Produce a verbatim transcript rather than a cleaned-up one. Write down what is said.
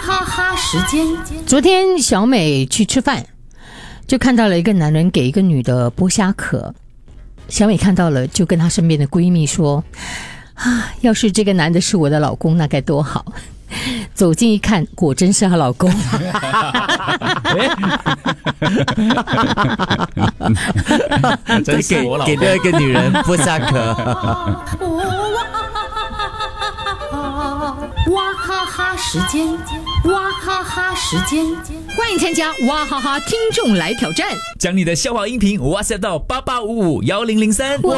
哈哈时间。 昨天小美去吃饭，就看到了一个男人给一个女的剥虾壳。小美看到了，就跟她身边的闺蜜说：“啊，要是这个男的是我的老公，那该多好。”走近一看，果真是她老公。 真是我老公， 给另外一个女人剥虾壳。 哇哈哈时间，哇哈哈时间， 欢迎参加哇哈哈听众来挑战， 将你的笑话音频 WhatsApp 到八八五五一零零三。